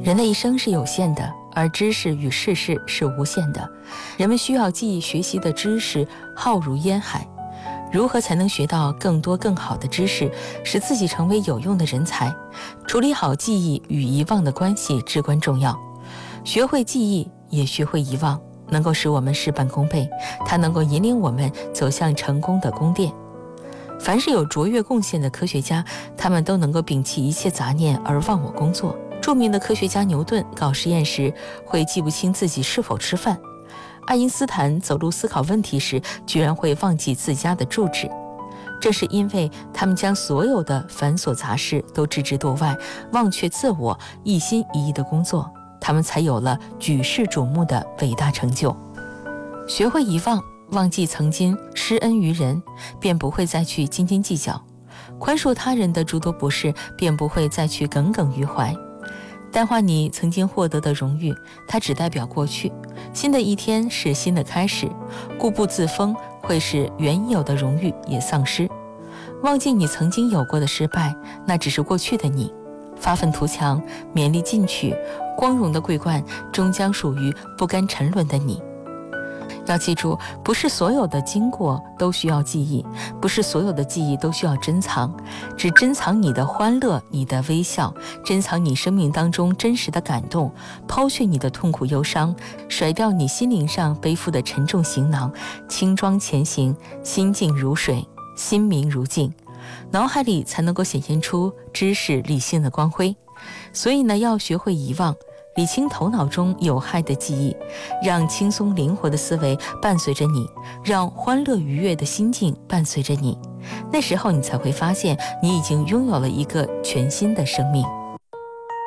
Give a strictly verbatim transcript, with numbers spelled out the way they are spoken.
人的一生是有限的，而知识与世事是无限的。人们需要记忆学习的知识浩如烟海，如何才能学到更多更好的知识，使自己成为有用的人才？处理好记忆与遗忘的关系至关重要。学会记忆，也学会遗忘，能够使我们事半功倍，它能够引领我们走向成功的宫殿。凡是有卓越贡献的科学家，他们都能够摒弃一切杂念而忘我工作。著名的科学家牛顿搞实验时会记不清自己是否吃饭，爱因斯坦走路思考问题时居然会忘记自家的住址。正是因为他们将所有的繁琐杂事都置之度外，忘却自我，一心一意的工作，他们才有了举世瞩目的伟大成就。学会遗忘，忘记曾经施恩于人，便不会再去斤斤计较；宽恕他人的诸多不是，便不会再去耿耿于怀。淡化你曾经获得的荣誉，它只代表过去。新的一天是新的开始，固步自封会使原有的荣誉也丧失。忘记你曾经有过的失败，那只是过去的你。发愤图强，勉力进取，光荣的桂冠终将属于不甘沉沦的你。要记住，不是所有的经过都需要记忆，不是所有的记忆都需要珍藏，只珍藏你的欢乐，你的微笑，珍藏你生命当中真实的感动，抛却你的痛苦忧伤，甩掉你心灵上背负的沉重行囊，轻装前行，心静如水，心明如镜，脑海里才能够显现出知识理性的光辉。所以呢，要学会遗忘，理清头脑中有害的记忆，让轻松灵活的思维伴随着你，让欢乐愉悦的心境伴随着你。那时候你才会发现，你已经拥有了一个全新的生命。